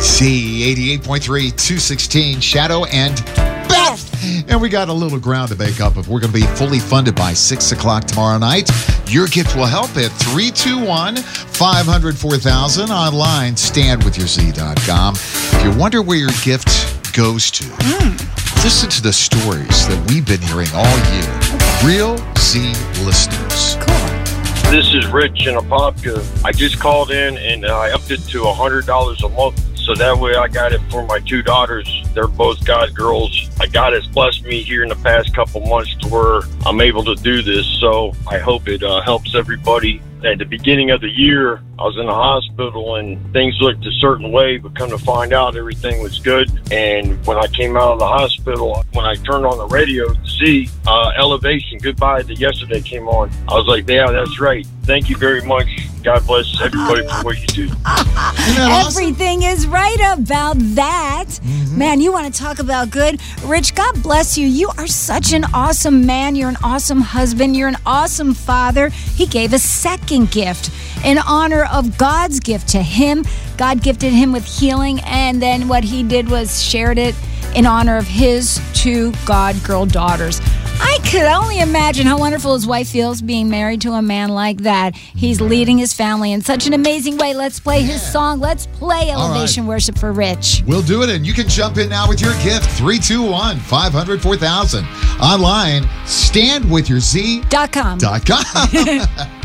Z 88.3, 216, Shadow and Beth. And we got a little ground to make up if we're going to be fully funded by 6 o'clock tomorrow night. Your gift will help at 321-500-4000 online, standwithyourz.com. If you wonder where your gift goes to, listen to the stories that we've been hearing all year. Real Z listeners. This is Rich in Apopka. I just called in and I upped it to $100 a month. So that way I got it for my two daughters. They're both God girls. God has blessed me here in the past couple months to where I'm able to do this. So I hope it helps everybody. At the beginning of the year, I was in the hospital and things looked a certain way, but come to find out everything was good. And when I came out of the hospital, when I turned on the radio to see Elevation Goodbye to Yesterday came on, I was like, yeah, that's right. Thank you very much. God bless everybody for what you do. Everything is right about that. Man, you want to talk about good? Rich, God bless you. You are such an awesome man. You're an awesome husband. You're an awesome father. He gave a second gift in honor of God's gift to him. God gifted him with healing, and then what he did was shared it in honor of his two God girl daughters. I could only imagine how wonderful his wife feels being married to a man like that. He's leading his family in such an amazing way. Let's play his song. Let's play Elevation Worship for Rich. We'll do it, and you can jump in now with your gift. 321-500-4000. Online, standwithyourz.com.